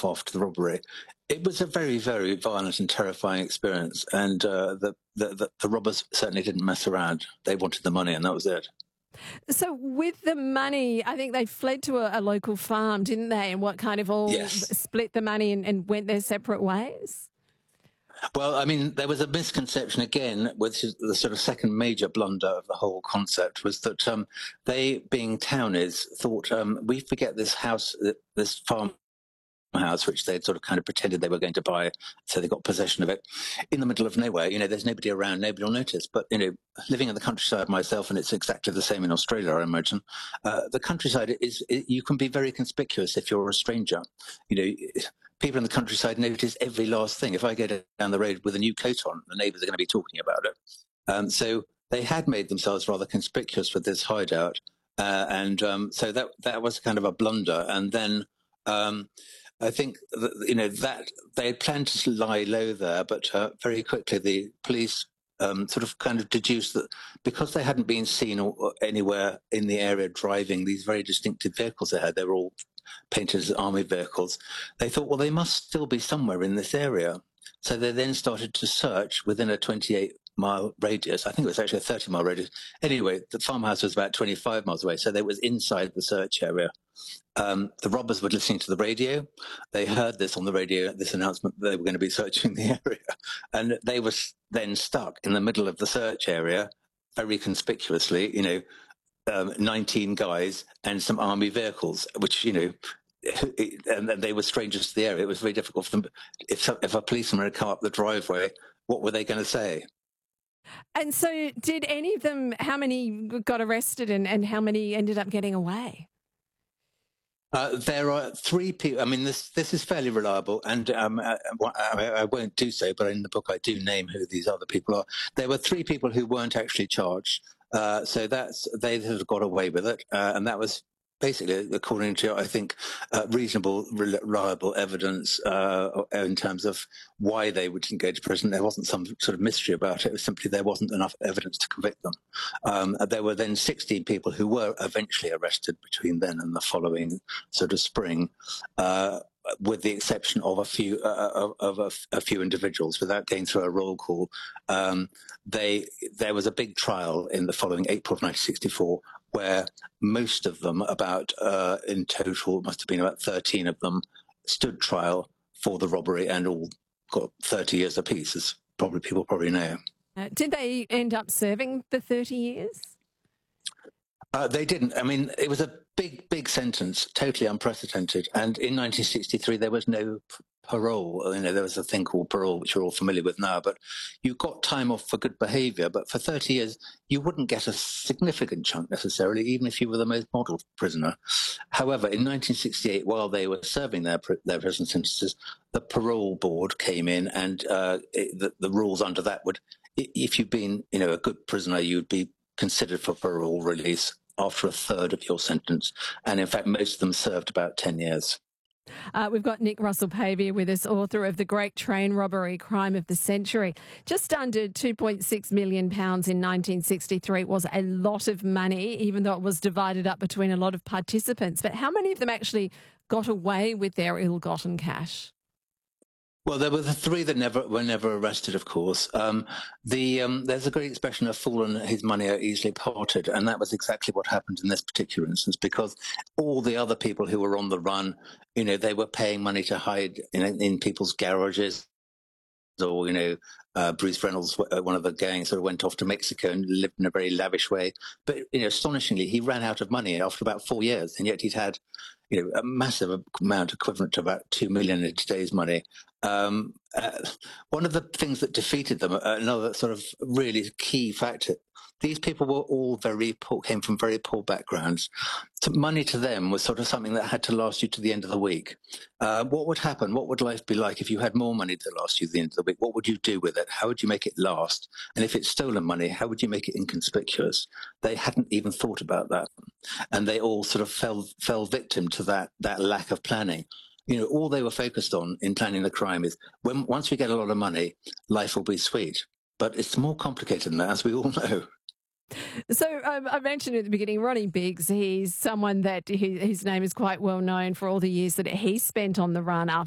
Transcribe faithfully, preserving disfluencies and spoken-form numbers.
off after the robbery. It was a very, very violent and terrifying experience, and uh, the, the, the the robbers certainly didn't mess around. They wanted the money, and that was it. So with the money, I think they fled to a, a local farm, didn't they? And what kind of all Yes. split the money and, and went their separate ways? Well, I mean, there was a misconception again, which is the sort of second major blunder of the whole concept, was that um, they, being townies, thought um, we forget this house, this farm house, which they'd sort of kind of pretended they were going to buy, so they got possession of it in the middle of nowhere. You know, there's nobody around, nobody will notice. But, you know, living in the countryside myself, and it's exactly the same in Australia, I imagine, uh, the countryside is, it, you can be very conspicuous if you're a stranger. You know, people in the countryside notice every last thing. If I go down the road with a new coat on, the neighbours are going to be talking about it. Um, so they had made themselves rather conspicuous with this hideout. Uh, and um, so that that was kind of a blunder. And then um, I think that, you know, that they had planned to lie low there, but uh, very quickly the police um, sort of kind of deduced that because they hadn't been seen or, or anywhere in the area driving these very distinctive vehicles they had, they were all painted as army vehicles, they thought, well, they must still be somewhere in this area. So they then started to search within a twenty-eight mile radius. I think it was actually a thirty mile radius. Anyway, the farmhouse was about twenty-five miles away, so they was inside the search area. Um, the robbers were listening to the radio. They heard this on the radio, this announcement that they were going to be searching the area. And they were then stuck in the middle of the search area, very conspicuously, you know, um, nineteen guys and some army vehicles, which, you know, and they were strangers to the area. It was very difficult for them. If, if a policeman had come up the driveway, what were they going to say? And so did any of them, how many got arrested and, and how many ended up getting away? Uh, there are three people. I mean, this this is fairly reliable, and um, I, I, I won't do so. But in the book, I do name who these other people are. There were three people who weren't actually charged, uh, so that's they have got away with it, uh, and that was basically, according to, I think, uh, reasonable, reliable evidence uh, in terms of why they didn't go to prison. There wasn't some sort of mystery about it. It was simply there wasn't enough evidence to convict them. Um, there were then sixteen people who were eventually arrested between then and the following sort of spring, uh, with the exception of a few uh, of a, a few individuals. Without going through a roll call, um, they there was a big trial in the following April of nineteen sixty-four, where most of them, about uh, in total, must have been about thirteen of them, stood trial for the robbery and all got thirty years apiece, as probably people probably know. Uh, did they end up serving the thirty years? Uh, they didn't. I mean, it was a big, big sentence, totally unprecedented. And in nineteen sixty-three, there was no p- parole. You know, there was a thing called parole, which you're all familiar with now. But you got time off for good behaviour. But for thirty years, you wouldn't get a significant chunk necessarily, even if you were the most model prisoner. However, in nineteen sixty-eight, while they were serving their pr- their prison sentences, the parole board came in, and uh, it, the, the rules under that would, if you'd been, you know, a good prisoner, you'd be considered for parole release after a third of your sentence. And in fact, most of them served about ten years. Uh, we've got Nick Russell-Pavia with us, author of The Great Train Robbery, Crime of the Century. Just under two point six million pounds in nineteen sixty-three was a lot of money, even though it was divided up between a lot of participants. But how many of them actually got away with their ill-gotten cash? Well, there were the three that never were never arrested, of course. Um, the um, there's a great expression of "fool and his money are easily parted," and that was exactly what happened in this particular instance, because all the other people who were on the run, you know, they were paying money to hide in, in people's garages, or, you know, uh, Bruce Reynolds, one of the gang, sort of went off to Mexico and lived in a very lavish way. But, you know, astonishingly, he ran out of money after about four years, and yet he'd had, you know, a massive amount equivalent to about two million in today's money. Um, uh, one of the things that defeated them, uh, another sort of really key factor, these people were all very poor, came from very poor backgrounds. So money to them was sort of something that had to last you to the end of the week. Uh, what would happen? What would life be like if you had more money to last you to the end of the week? What would you do with it? How would you make it last? And if it's stolen money, how would you make it inconspicuous? They hadn't even thought about that. And they all sort of fell fell victim to that that lack of planning. You know, all they were focused on in planning the crime is when once we get a lot of money, life will be sweet. But it's more complicated than that, as we all know. So um, I mentioned at the beginning, Ronnie Biggs, he's someone that he, his name is quite well known for all the years that he spent on the run after